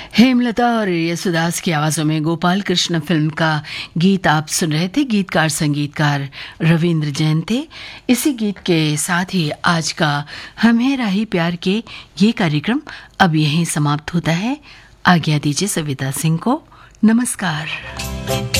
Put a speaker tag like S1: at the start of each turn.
S1: हेमलता और यशुदास की आवाज़ों में गोपाल कृष्ण फिल्म का गीत आप सुन रहे थे। गीतकार संगीतकार रविंद्र जैन थे। इसी गीत के साथ ही आज का हम हैं राही प्यार के ये कार्यक्रम अब यहीं समाप्त होता है। आज्ञा दीजिए सविता सिंह को। नमस्कार।